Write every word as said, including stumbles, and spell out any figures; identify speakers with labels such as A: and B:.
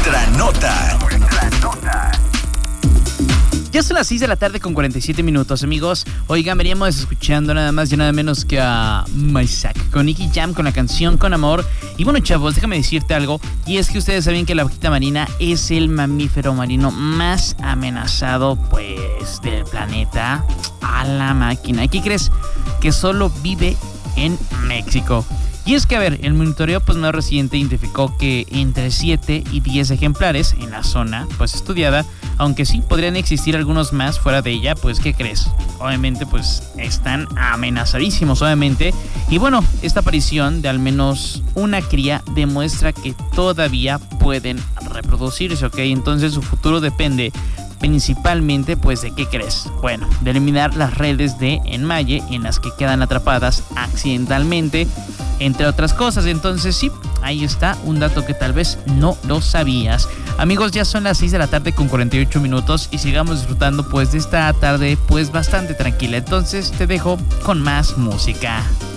A: Nuestra nota. Nuestra nota.
B: Ya son las seis de la tarde con cuarenta y siete minutos, amigos. Oigan, veníamos escuchando nada más y nada menos que a Maysak con Nicky Jam con la canción Con Amor. Y bueno, chavos, déjame decirte algo. Y es que ustedes saben que la vaquita marina es el mamífero marino más amenazado, pues, del planeta. A la máquina. ¿Qué crees? Que solo vive en México. Y es que, a ver, el monitoreo pues más reciente identificó que entre siete y diez ejemplares en la zona pues estudiada, aunque sí podrían existir algunos más fuera de ella, pues ¿qué crees? Obviamente pues están amenazadísimos, obviamente. Y bueno, esta aparición de al menos una cría demuestra que todavía pueden reproducirse, ¿ok? Entonces su futuro depende principalmente, pues, ¿de qué crees? Bueno, de eliminar las redes de enmalle en las que quedan atrapadas accidentalmente, entre otras cosas. Entonces, sí, ahí está un dato que tal vez no lo sabías. Amigos, ya son las seis de la tarde con cuarenta y ocho minutos y sigamos disfrutando, pues, de esta tarde, pues, bastante tranquila. Entonces, te dejo con más música.